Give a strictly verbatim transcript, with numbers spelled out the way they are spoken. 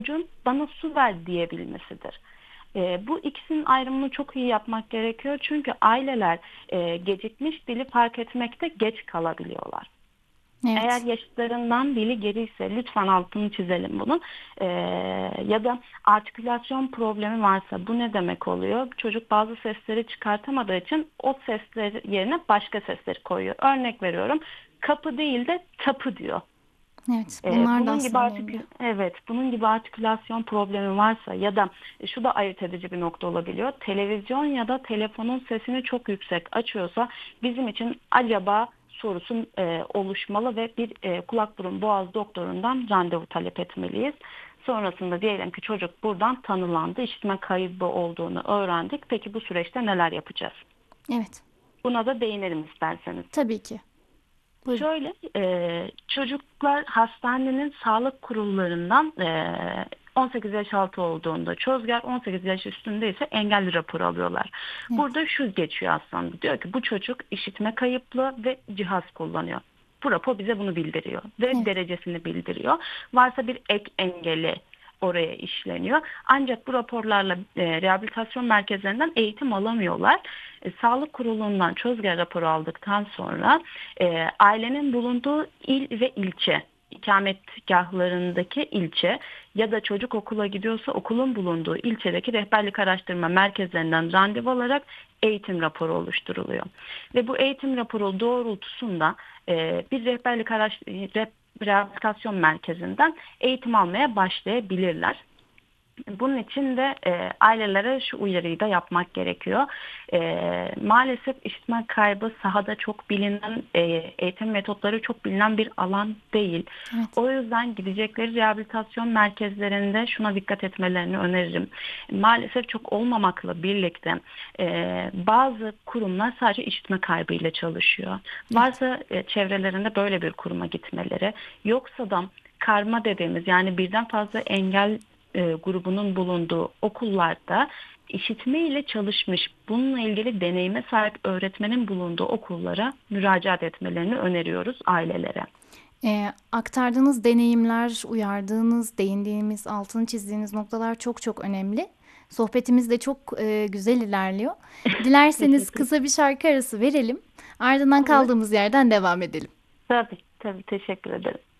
çocuğun bana su ver diyebilmesidir. E, bu ikisinin ayrımını çok iyi yapmak gerekiyor. Çünkü aileler e, gecikmiş dili fark etmekte geç kalabiliyorlar. Eğer Evet. yaşıtlarından dili geriyse lütfen altını çizelim bunun. Ee, Ya da artikülasyon problemi varsa bu ne demek oluyor? Çocuk bazı sesleri çıkartamadığı için o sesler yerine başka sesleri koyuyor. Örnek veriyorum. Kapı değil de tapı diyor. Evet. Ee, Bunlar da bunun gibi aslında artık önemli. evet bunun gibi artikülasyon problemi varsa ya da şu da ayırt edici bir nokta olabiliyor. Televizyon ya da telefonun sesini çok yüksek açıyorsa bizim için acaba sorusu e, oluşmalı ve bir e, kulak burun boğaz doktorundan randevu talep etmeliyiz. Sonrasında diyelim ki çocuk buradan tanılandı, işitme kaybı olduğunu öğrendik. Peki bu süreçte neler yapacağız? Evet. Buna da değinelim isterseniz. Tabii ki. Buyurun. Şöyle, e, çocuklar hastanenin sağlık kurullarından e, on sekiz yaş altı olduğunda, çözger on sekiz yaş üstündeyse engelli raporu alıyorlar. Evet. Burada şu geçiyor aslında, diyor ki bu çocuk işitme kayıplı ve cihaz kullanıyor. Bu rapor bize bunu bildiriyor ve Evet. derecesini bildiriyor. Varsa bir ek engeli oraya işleniyor. Ancak bu raporlarla e, rehabilitasyon merkezlerinden eğitim alamıyorlar. E, sağlık kurulundan çözger raporu aldıktan sonra e, ailenin bulunduğu il ve ilçe, ikametgahlarındaki ilçe ya da çocuk okula gidiyorsa okulun bulunduğu ilçedeki rehberlik araştırma merkezlerinden randevu alarak eğitim raporu oluşturuluyor. Ve bu eğitim raporu doğrultusunda e, bir rehberlik araş rehabilitasyon merkezinden eğitim almaya başlayabilirler. Bunun için de e, ailelere şu uyarıyı da yapmak gerekiyor. E, maalesef işitme kaybı sahada çok bilinen, e, eğitim metotları çok bilinen bir alan değil. Evet. O yüzden gidecekleri rehabilitasyon merkezlerinde şuna dikkat etmelerini öneririm. Maalesef çok olmamakla birlikte e, bazı kurumlar sadece işitme kaybıyla çalışıyor. Evet. Varsa e, çevrelerinde böyle bir kuruma gitmeleri, yoksa da karma dediğimiz yani birden fazla engel e, grubunun bulunduğu okullarda işitme ile çalışmış, bununla ilgili deneyime sahip öğretmenin bulunduğu okullara müracaat etmelerini öneriyoruz ailelere. Eee, aktardığınız deneyimler, uyardığınız, değindiğimiz, altını çizdiğiniz noktalar çok çok önemli. Sohbetimiz de çok eee, güzel ilerliyor. Dilerseniz Teşekkür kısa bir şarkı arası verelim. Ardından Olur. kaldığımız yerden devam edelim. Tabii, tabii teşekkür ederim.